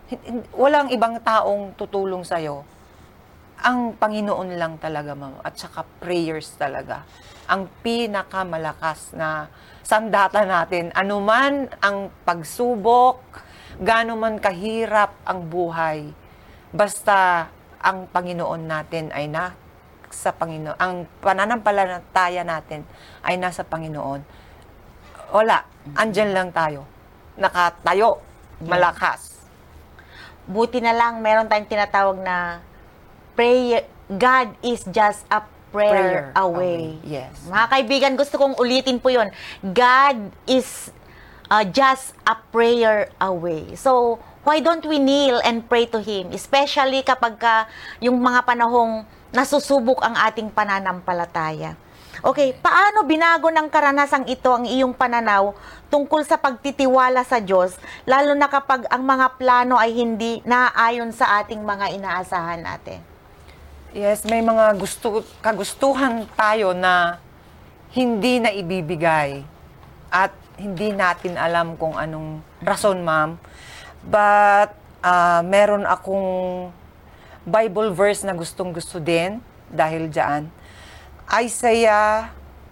Walang ibang taong tutulong sa'yo. Ang Panginoon lang talaga, ma'am, at saka prayers talaga. Ang pinakamalakas na sandata natin. Anuman ang pagsubok, gaano man kahirap ang buhay, basta ang Panginoon natin ay sa Panginoon, ang pananampalataya natin ay nasa Panginoon. Wala, andyan lang tayo. Nakatayo, malakas. Buti na lang meron tayong tinatawag na prayer. God is just a prayer away. Yes. Mga kaibigan, gusto kong ulitin po yun. God is just a prayer away. So, why don't we kneel and pray to Him? Especially kapag yung mga panahong nasusubok ang ating pananampalataya. Okay, paano binago ng karanasang ito ang iyong pananaw tungkol sa pagtitiwala sa Diyos, lalo na kapag ang mga plano ay hindi naaayon sa ating mga inaasahan natin? Yes, may mga kagustuhan tayo na hindi na ibibigay at hindi natin alam kung anong rason, ma'am. But meron akong Bible verse na gustong-gusto din dahil dyan. Isaiah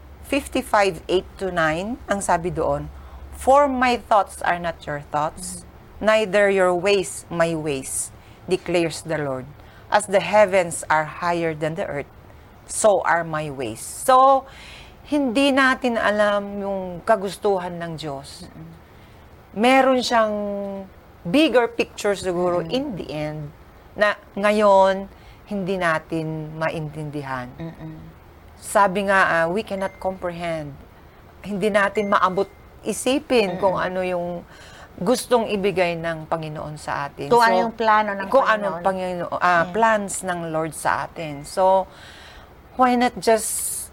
55:8-9, ang sabi doon, "For my thoughts are not your thoughts, neither your ways my ways, declares the Lord. As the heavens are higher than the earth, so are my ways." So, hindi natin alam yung kagustuhan ng Diyos. Meron siyang bigger picture siguro in the end na ngayon hindi natin maintindihan. Sabi nga, we cannot comprehend. Hindi natin maabot isipin kung ano yung gustong ibigay ng Panginoon sa atin. Kung ano yung plano ng kung Panginoon. anong plans ng Lord sa atin. So, why not just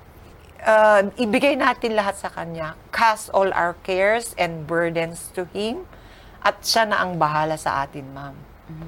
ibigay natin lahat sa Kanya. Cast all our cares and burdens to Him. At siya na ang bahala sa atin, ma'am.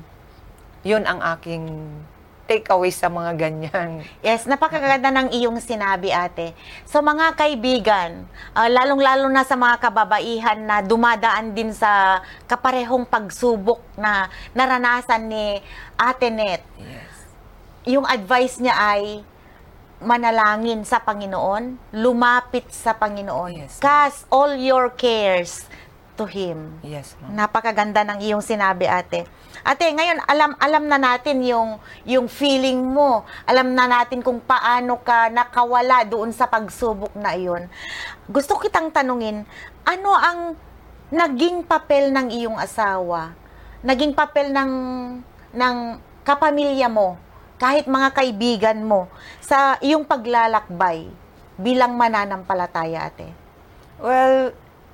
Yun ang aking takeaway sa mga ganyan. Yes, napakaganda ng iyong sinabi, ate. So mga kaibigan, lalong-lalo na sa mga kababaihan na dumadaan din sa kaparehong pagsubok na naranasan ni Ate Net, Yes. yung advice niya ay manalangin sa Panginoon, lumapit sa Panginoon. Yes. Cast all your cares to Him. Yes, ma'am. Napakaganda ng iyong sinabi, ate. Ate, ngayon alam na natin yung feeling mo. Alam na natin kung paano ka nakawala doon sa pagsubok na iyon. Gusto kitang tanungin, ano ang naging papel ng iyong asawa? Naging papel ng kapamilya mo, kahit mga kaibigan mo, sa iyong paglalakbay bilang mananampalataya, ate? Well,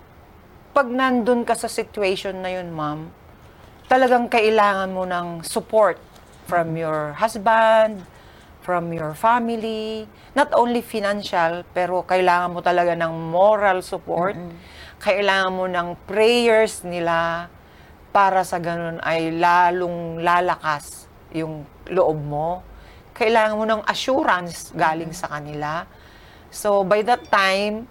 pag nandun ka sa situation na yun, ma'am, talagang kailangan mo ng support from your husband, from your family, not only financial, pero kailangan mo talaga ng moral support. Kailangan mo ng prayers nila para sa ganun ay lalong lalakas yung loob mo. Kailangan mo ng assurance galing sa kanila. So, by that time,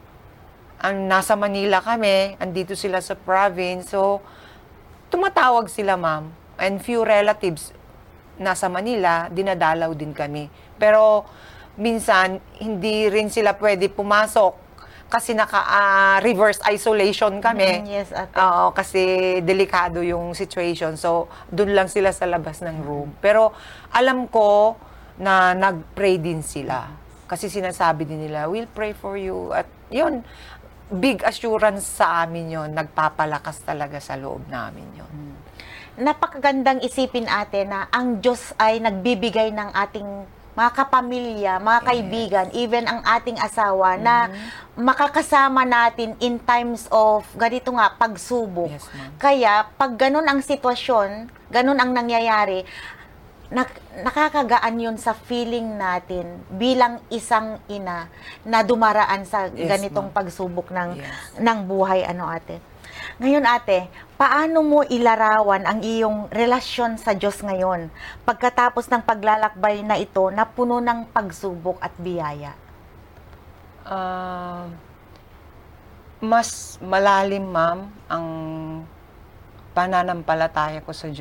nasa Manila kami, andito sila sa province, so tumatawag sila, ma'am. And few relatives nasa Manila, dinadalaw din kami. Pero minsan, hindi rin sila pwede pumasok kasi naka-reverse isolation kami. Yes, ate. Oo, kasi delikado yung situation. So, doon lang sila sa labas ng room. Pero alam ko na nag-pray din sila. Kasi sinasabi din nila, we'll pray for you. At yun, big assurance sa amin yon, nagpapalakas talaga sa loob namin yon. Napakagandang isipin, ate, na ang Diyos ay nagbibigay ng ating mga kapamilya, mga kaibigan, even ang ating asawa na makakasama natin in times of ganito nga, pagsubok. Yes, ma'am. Kaya pag ganun ang sitwasyon, ganun ang nangyayari, nakakagaan yun sa feeling natin bilang isang ina na dumaraan sa Yes, ganitong ma'am. pagsubok Yes. ng buhay, ate. Ngayon, ate, paano mo ilarawan ang iyong relasyon sa Diyos ngayon pagkatapos ng paglalakbay na ito na puno ng pagsubok at biyaya? Mas malalim, ma'am, ang pananampalataya ko sa Diyos.